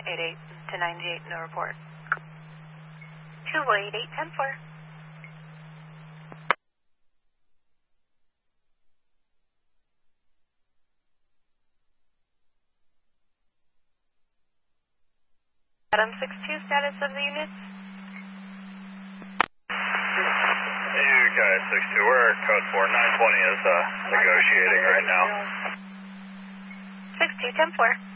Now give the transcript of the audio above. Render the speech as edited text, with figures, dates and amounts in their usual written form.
88 to 98, no report. 288-10-4. Adam 6-2, status of the units? UK 6-2, we're code 4. 920 is negotiating right now. 6-2-10-4.